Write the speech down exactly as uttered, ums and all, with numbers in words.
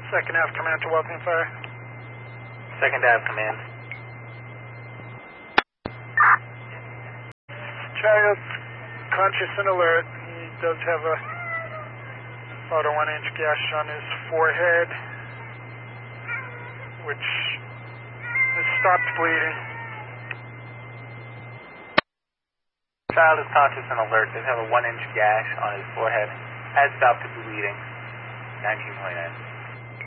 Second Ave Command to welcome fire. Second Ave Command. Child, conscious and alert. He does have a about a one inch gash on his forehead, which has stopped bleeding. Child is conscious and alert. They have a one inch gash on his forehead. Has stopped bleeding. nineteen twenty-nine.